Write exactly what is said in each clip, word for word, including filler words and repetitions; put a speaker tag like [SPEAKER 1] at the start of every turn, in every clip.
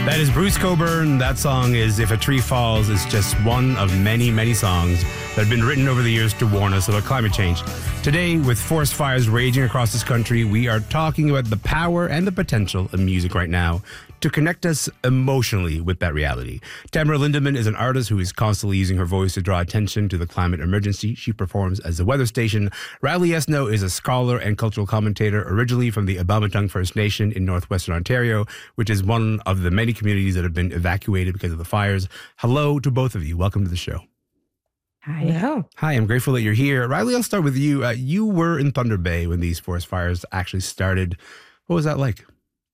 [SPEAKER 1] That is Bruce Cockburn. That song is If a Tree Falls. It's just one of many, many songs that have been written over the years to warn us about climate change. Today, with forest fires raging across this country, we are talking about the power and the potential of music right now to connect us emotionally with that reality. Tamara Lindemann is an artist who is constantly using her voice to draw attention to the climate emergency. She performs as the weather station. Riley Esno is a scholar and cultural commentator, originally from the Abamatang First Nation in northwestern Ontario, which is one of the many communities that have been evacuated because of the fires. Hello to both of you. Welcome to the show.
[SPEAKER 2] Hi. Hello.
[SPEAKER 1] Hi, I'm grateful that you're here. Riley, I'll start with you. Uh, you were in Thunder Bay when these forest fires actually started. What was that like?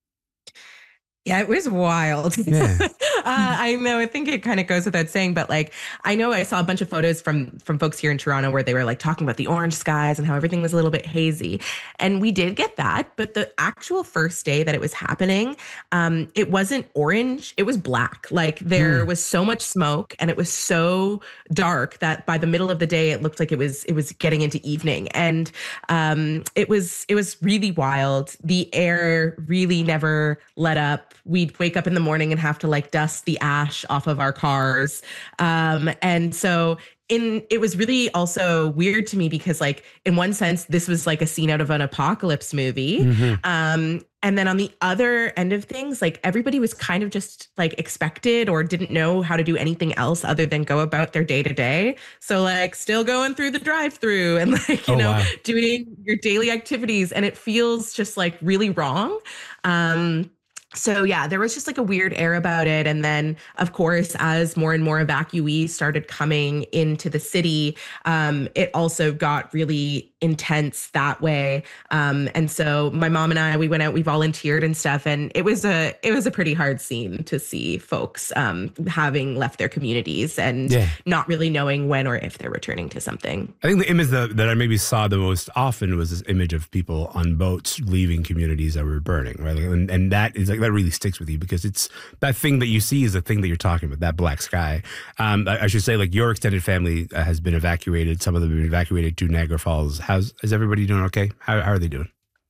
[SPEAKER 2] Yeah, it was wild.
[SPEAKER 1] Yeah.
[SPEAKER 2] uh, I know. I think it kind of goes without saying, but like, I know I saw a bunch of photos from from folks here in Toronto where they were like talking about the orange skies and how everything was a little bit hazy. And we did get that. But the actual first day that it was happening, um, it wasn't orange. It was black. Like there mm. was so much smoke and it was so dark that by the middle of the day, it looked like it was it was getting into evening. And um, it was it was really wild. The air really never let up. We'd wake up in the morning and have to like dust the ash off of our cars. Um, and so in it was really also weird to me because like in one sense, this was like a scene out of an apocalypse movie. Mm-hmm. Um, and then on the other end of things, like everybody was kind of just like expected or didn't know how to do anything else other than go about their day to day. So like still going through the drive through and like, you oh, know, wow. doing your daily activities. And it feels just like really wrong. Um, So, yeah, there was just like a weird air about it. And then, of course, as more and more evacuees started coming into the city, um, it also got really intense that way. Um, and so my mom and I, we went out, we volunteered and stuff. And it was a it was a pretty hard scene to see folks um, having left their communities and yeah. not really knowing when or if they're returning to something.
[SPEAKER 1] I think the image that, that I maybe saw the most often was this image of people on boats leaving communities that were burning, right? And, and that is like, that really sticks with you because it's that thing that you see is the thing that you're talking about, that black sky. Um, I, I should say, like, your extended family uh, has been evacuated. Some of them have been evacuated to Niagara Falls. How's, is everybody doing okay? How, how are they doing?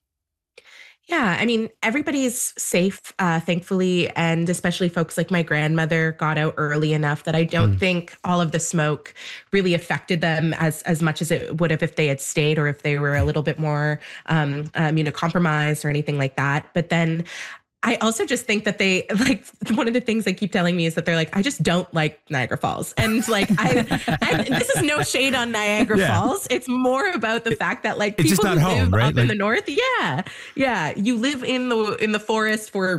[SPEAKER 2] Yeah, I mean, everybody's safe, uh, thankfully, and especially folks like my grandmother got out early enough that I don't mm. think all of the smoke really affected them as as much as it would have if they had stayed or if they were a little bit more um, immunocompromised or anything like that. But then I also just think that they like one of the things they keep telling me is that they're like, I just don't like Niagara Falls. And like, I, I this is no shade on Niagara yeah. Falls. It's more about the fact that like
[SPEAKER 1] it's
[SPEAKER 2] people
[SPEAKER 1] just not
[SPEAKER 2] who
[SPEAKER 1] home,
[SPEAKER 2] live
[SPEAKER 1] right?
[SPEAKER 2] up
[SPEAKER 1] like,
[SPEAKER 2] in the north. Yeah. Yeah. You live in the in the forest for